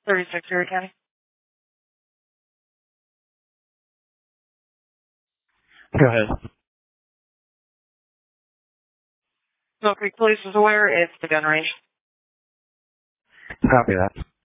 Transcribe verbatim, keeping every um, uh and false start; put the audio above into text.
thirty-six Erie County. Go ahead. Mill Creek Police is aware. It's the gun range. Copy that.